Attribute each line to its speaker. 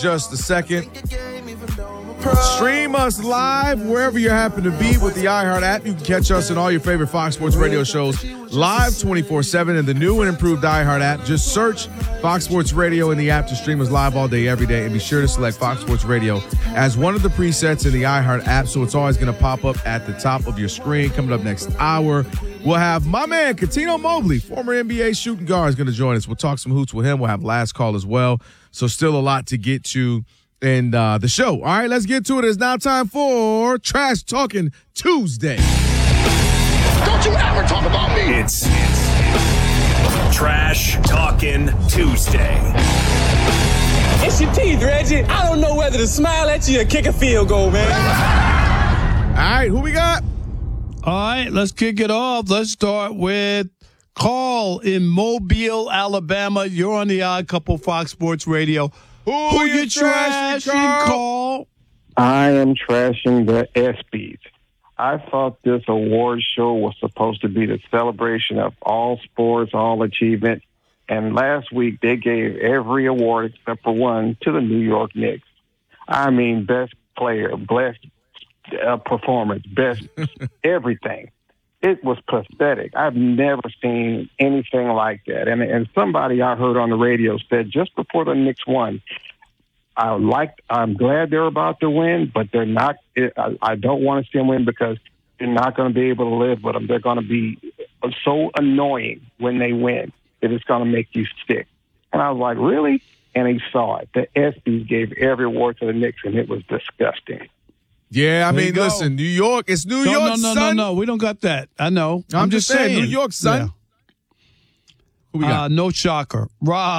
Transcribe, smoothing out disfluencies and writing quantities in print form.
Speaker 1: just a second. Stream us live wherever you happen to be with the iHeart app. You can catch us in all your favorite Fox Sports Radio shows live 24/7 in the new and improved iHeart app. Just search Fox Sports Radio in the app to stream us live all day, every day. And be sure to select Fox Sports Radio as one of the presets in the iHeart app, so it's always going to pop up at the top of your screen. Coming up next hour, we'll have my man, Cuttino Mobley, former NBA shooting guard, is going to join us. We'll talk some hoops with him. We'll have last call as well. So still a lot to get to in the show. All right, let's get to it. It's now time for Trash Talking Tuesday.
Speaker 2: Don't you ever talk about me.
Speaker 3: It's Trash Talking Tuesday.
Speaker 4: It's your teeth, Reggie. I don't know whether to smile at you or kick a field goal, man.
Speaker 1: All right, who we got?
Speaker 5: All right, let's kick it off. Let's start with Carl in Mobile, Alabama. You're on the Odd Couple Fox Sports Radio. Who you trashing, Carl?
Speaker 6: I am trashing the ESPYs. I thought this award show was supposed to be the celebration of all sports, all achievement. And last week, they gave every award except for one to the New York Knicks. I mean, best player, best performance, best everything. It was pathetic. I've never seen anything like that. And somebody I heard on the radio said just before the Knicks won, I'm glad they're about to win, but they're not. I don't want to see them win because they're not going to be able to live with them. They're going to be so annoying when they win that it's going to make you sick. And I was like, really? And he saw it. The ESPYs gave every award to the Knicks, and it was disgusting.
Speaker 1: Yeah, I mean, listen, New York. It's New York, son.
Speaker 5: No. We don't got that. I know.
Speaker 1: I'm just saying, New York, son.
Speaker 5: Yeah.
Speaker 1: Who we got?
Speaker 5: No shocker. Rob.